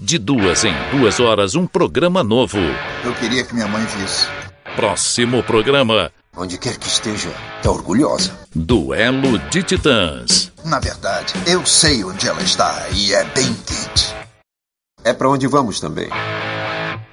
De 2 em 2 horas, um programa novo. Eu queria que minha mãe visse. Próximo programa. Onde quer que esteja, tá orgulhosa. Duelo de Titãs. Na verdade, eu sei onde ela está e é bem quente. É pra onde vamos também.